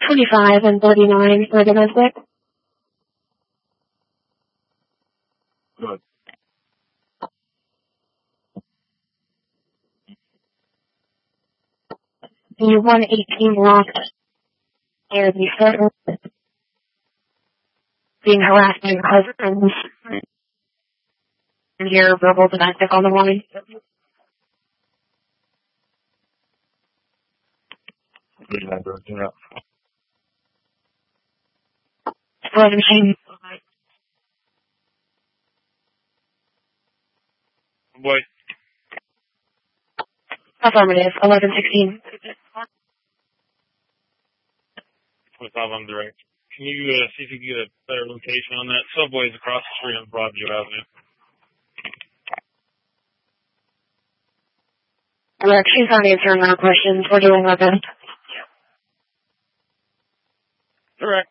25 and 39 for domestic. Good. The 118 block near the center being harassed by husbands. And here, verbal domestic on the line. Yeah. 11. Boy. Affirmative. 1116. 25 on direct. Can you see if you can get a better location on that? Subway's across the street on Broadview Avenue. Correct. She's not answering our questions. We're doing our best. Correct.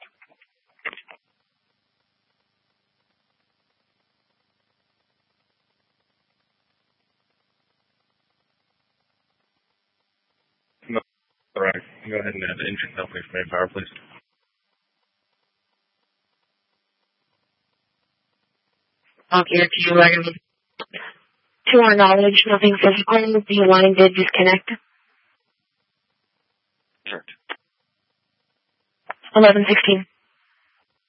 No. Correct. Go ahead and add the engine company for manpower, please. Okay, to our knowledge, nothing physical. The line did disconnect. Correct. 1116.